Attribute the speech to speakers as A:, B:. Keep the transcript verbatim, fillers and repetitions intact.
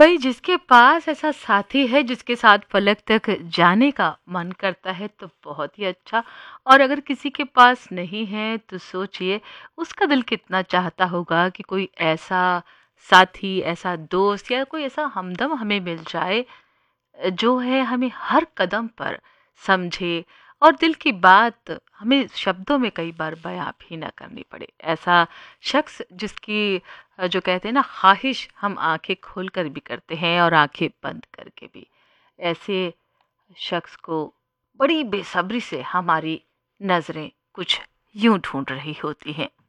A: भई जिसके पास ऐसा साथी है जिसके साथ फलक तक जाने का मन करता है तो बहुत ही अच्छा। और अगर किसी के पास नहीं है तो सोचिए उसका दिल कितना चाहता होगा कि कोई ऐसा साथी, ऐसा दोस्त या कोई ऐसा हमदम हमें मिल जाए जो है हमें हर कदम पर समझे और दिल की बात हमें शब्दों में कई बार बयां भी ना करनी पड़े। ऐसा शख्स जिसकी अ, जो कहते हैं ना ख्वाहिश हम आंखें खोल कर भी करते हैं और आंखें बंद करके भी। ऐसे शख्स को बड़ी बेसब्री से हमारी नज़रें कुछ यूं ढूंढ रही होती हैं।